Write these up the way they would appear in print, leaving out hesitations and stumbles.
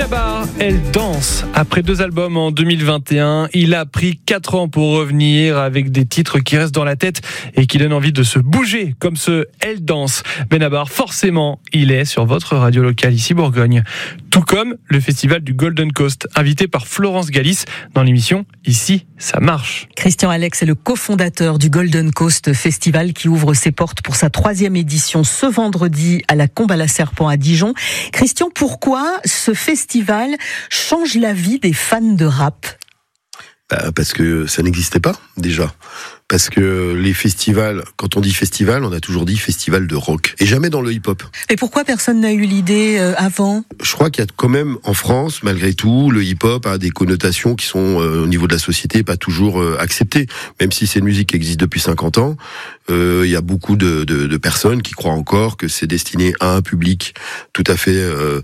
Benabar, elle danse. Après 2 albums en 2021, il a pris 4 ans pour revenir avec des titres qui restent dans la tête et qui donnent envie de se bouger, comme ce Elle danse. Benabar, forcément, il est sur votre radio locale ici Bourgogne. Tout comme le festival du Golden Coast, invité par Florence Galis dans l'émission Ici, ça marche. Christian Alex est le cofondateur du Golden Coast Festival qui ouvre ses portes pour sa 3e édition ce vendredi à la Combe-à-la-Serpent à Dijon. Christian, pourquoi ce festival change la vie des fans de rap ? Parce que ça n'existait pas déjà. Parce que les festivals, quand on dit festival, on a toujours dit festival de rock. Et jamais dans le hip-hop. Et pourquoi personne n'a eu l'idée avant ? Je crois qu'il y a quand même, en France, malgré tout, le hip-hop a des connotations qui sont, au niveau de la société, pas toujours acceptées. Même si c'est une musique qui existe depuis 50 ans, il y a beaucoup de personnes qui croient encore que c'est destiné à un public tout à fait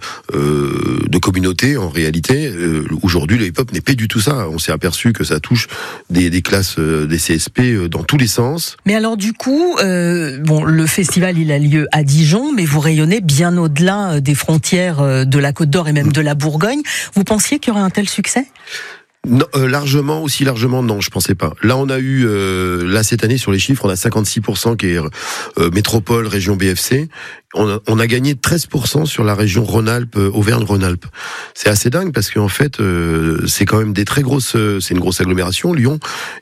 de communauté, en réalité. Aujourd'hui, le hip-hop n'est pas du tout ça. On s'est aperçu que ça touche des classes, des CSP, dans tous les sens. Mais alors du coup, le festival il a lieu à Dijon, mais vous rayonnez bien au-delà des frontières de la Côte d'Or et même de la Bourgogne. Vous pensiez qu'il y aurait un tel succès ? Non, aussi largement, non, je pensais pas. Là, on a eu, cette année, sur les chiffres, on a 56% qui est métropole, région BFC. On a gagné 13% sur la région Rhône-Alpes, Auvergne-Rhône-Alpes. C'est assez dingue parce qu'en fait, c'est quand même des très grosses, c'est une grosse agglomération, Lyon,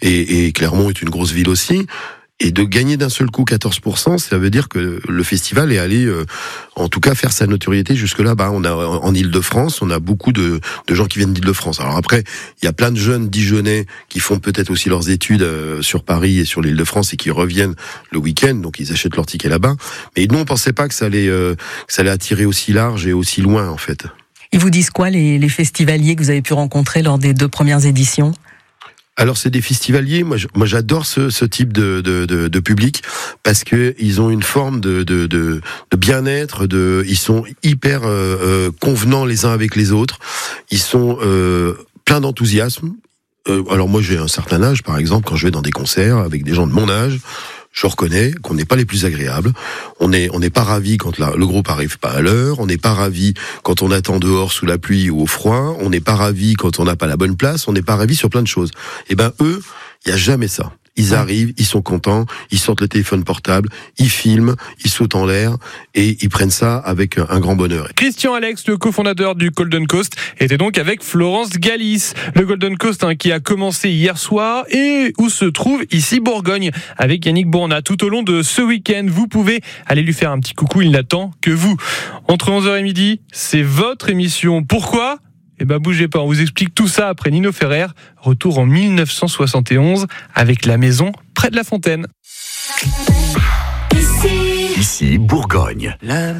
et Clermont est une grosse ville aussi. Et de gagner d'un seul coup 14%, ça veut dire que le festival est allé, en tout cas, faire sa notoriété jusque là-bas. On a en Île-de-France, on a beaucoup de gens qui viennent d'Île-de-France. Alors après, il y a plein de jeunes Dijonnais qui font peut-être aussi leurs études sur Paris et sur l'Île-de-France et qui reviennent le week-end, donc ils achètent leur ticket là-bas. Mais nous, on pensait pas que ça allait attirer aussi large et aussi loin, en fait. Ils vous disent quoi, les festivaliers que vous avez pu rencontrer lors des 2 premières éditions ? Alors c'est des festivaliers. Moi j'adore ce type de public parce que ils ont une forme de bien-être. Ils sont hyper convenants les uns avec les autres. Ils sont pleins d'enthousiasme. Alors moi j'ai un certain âge, par exemple, quand je vais dans des concerts avec des gens de mon âge. Je reconnais qu'on n'est pas les plus agréables. On n'est pas ravis quand le groupe arrive pas à l'heure. On n'est pas ravis quand on attend dehors sous la pluie ou au froid. On n'est pas ravis quand on n'a pas la bonne place. On n'est pas ravis sur plein de choses. Et eux, il y a jamais ça. Ils arrivent, ils sont contents, ils sortent le téléphone portable, ils filment, ils sautent en l'air et ils prennent ça avec un grand bonheur. Christian Alex, le cofondateur du Golden Coast, était donc avec Florence Galis. Le Golden Coast qui a commencé hier soir et où se trouve ici Bourgogne avec Yannick Bourna. Tout au long de ce week-end, vous pouvez aller lui faire un petit coucou, il n'attend que vous. Entre 11h et midi, c'est votre émission. Pourquoi ? Bougez pas, on vous explique tout ça après Nino Ferrer. Retour en 1971 avec La Maison près de la Fontaine. Ici Bourgogne.